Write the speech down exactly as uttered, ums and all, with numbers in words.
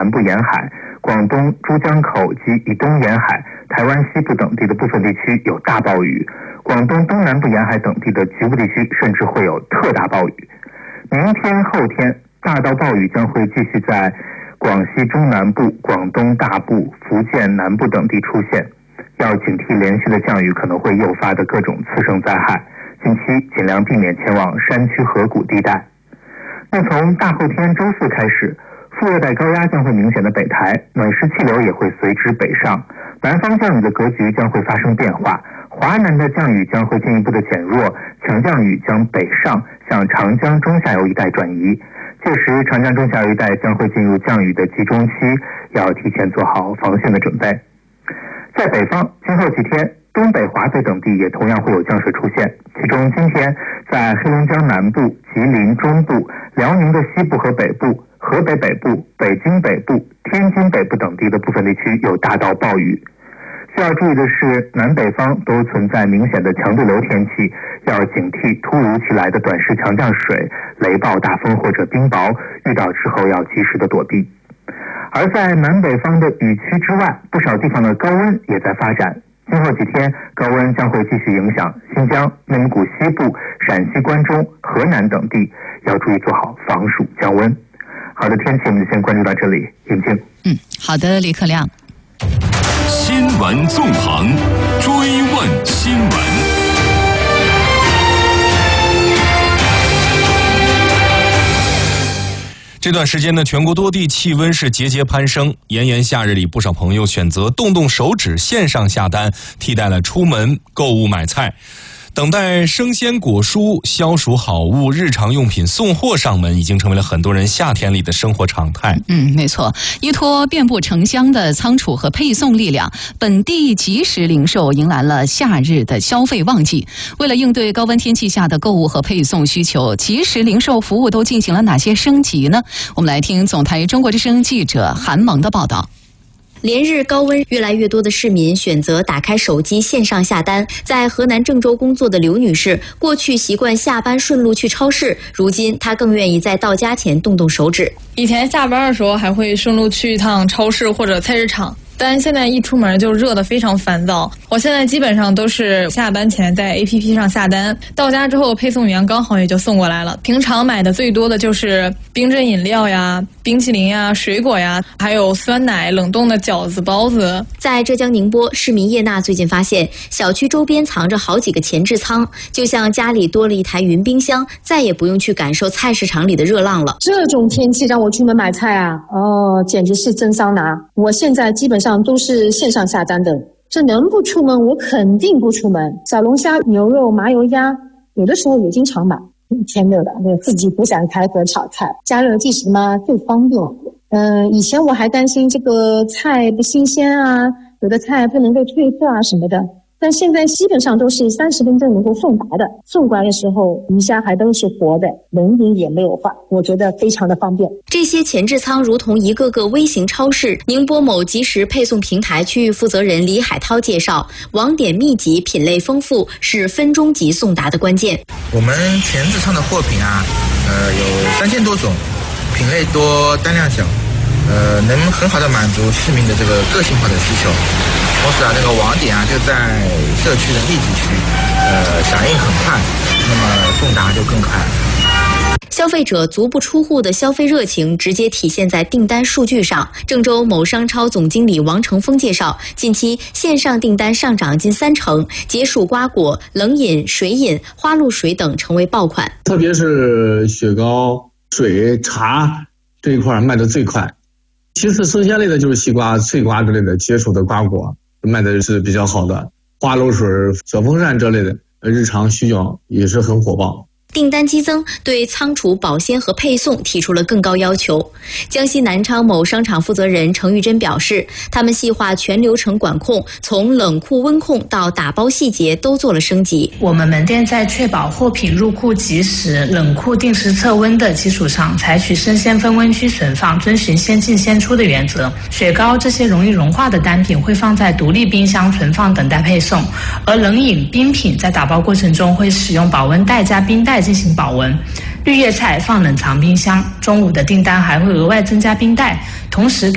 南部沿海、广东珠江口及以东沿海、台湾西部等地的部分地区有大暴雨，广东东南部沿海等地的局部地区甚至会有特大暴雨。明天后天，大到暴雨将会继续在广西中南部、广东大部、福建南部等地出现，要警惕连续的降雨可能会诱发的各种次生灾害，近期尽量避免前往山区河谷地带。那从大后天周四开始，副热带高压将会明显的北抬，暖湿气流也会随之北上，南方降雨的格局将会发生变化，华南的降雨将会进一步的减弱，强降雨将北上向长江中下游一带转移，届时长江中下游一带将会进入降雨的集中期，要提前做好防汛的准备。在北方，今后几天东北华北等地也同样会有降水出现，其中今天在黑龙江南部、吉林中部、辽宁的西部和北部、河北北部、北京北部、天津北部等地的部分地区有大到暴雨。需要注意的是，南北方都存在明显的强对流天气，要警惕突如其来的短时强降水、雷暴大风或者冰雹，遇到之后要及时的躲避。而在南北方的雨区之外，不少地方的高温也在发展。今后几天，高温将会继续影响新疆、内蒙古西部、陕西关中、河南等地，要注意做好防暑降温。好的，天气我们就先关注到这里，尹静。 嗯，好的，李克亮。 新闻纵横，追问新闻。这段时间呢，全国多地气温是节节攀升，炎炎夏日里，不少朋友选择动动手指线上下单，替代了出门购物买菜。等待生鲜果蔬、消暑好物、日常用品送货上门，已经成为了很多人夏天里的生活常态。 嗯，没错，依托遍布城乡的仓储和配送力量，本地即时零售迎来了夏日的消费旺季。为了应对高温天气下的购物和配送需求，即时零售服务都进行了哪些升级呢？我们来听总台中国之声记者韩萌的报道。 连日高温，越来越多的市民选择打开手机线上下单。在河南郑州工作的刘女士，过去习惯下班顺路去超市，如今她更愿意在到家前动动手指。 以前下班的时候还会顺路去一趟超市或者菜市场，但现在一出门就热得非常烦躁。我现在基本上都是下班前在 A P P 上下单，到家之后配送员刚好也就送过来了。平常买的最多的就是冰镇饮料呀、冰淇淋呀、水果呀，还有酸奶、冷冻的饺子、包子。 在浙江宁波，市民叶娜最近发现，小区周边藏着好几个前置仓，就像家里多了一台云冰箱，再也不用去感受菜市场里的热浪了。 这种天气让我出门买菜啊，哦，简直是真桑拿。我现在基本上都是线上下单的，这能不出门我肯定不出门。小龙虾、牛肉、麻油鸭，有的时候也经常买。天热了，自己不想开火炒菜，加热计时嘛最方便。嗯、呃，以前我还担心这个菜不新鲜啊，有的菜不能够褪色啊什么的。但现在基本上都是三十分钟能够送达的，送过来的时候鱼虾还都是活的，冷饮也没有放，我觉得非常的方便。 这些前置仓如同一个个微型超市。宁波某即时配送平台区域负责人李海涛介绍，网点密集、品类丰富是分钟级送达的关键。 我们前置仓的货品啊，呃，有三千多种，品类多，单量小，呃，能很好的满足市民的这个个性化的需求。同时啊，这个网点啊就在社区的密集区，呃，响应很快，那么送达就更快。 消费者足不出户的消费热情直接体现在订单数据上。郑州某商超总经理王成峰介绍，近期线上订单上涨近三成，解暑瓜果、冷饮、水饮、花露水等成为爆款。 特别是雪糕、水、茶这一块卖得最快，其次生鲜类的就是西瓜、脆瓜之类的解暑的瓜果卖的是比较好的，花露水、小风扇这类的日常需要也是很火爆。 订单激增，对仓储、保鲜和配送提出了更高要求。江西南昌某商场负责人程玉珍表示，他们细化全流程管控，从冷库温控到打包细节都做了升级。 我们门店在确保货品入库及时、冷库定时测温的基础上，采取生鲜分温区存放，遵循先进先出的原则。雪糕这些容易融化的单品会放在独立冰箱存放，等待配送，而冷饮、冰品在打包过程中会使用保温袋加冰袋进行保温，绿叶菜放冷藏冰箱。中午的订单还会额外增加冰袋，同时给